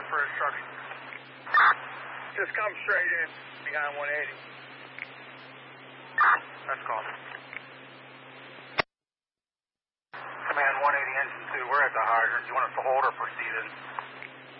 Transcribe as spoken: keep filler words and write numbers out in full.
for instructions. Just come straight in behind one eighty. That's called. Command one eighty, engine two, we're at the hydrant. You want us to hold or proceed in?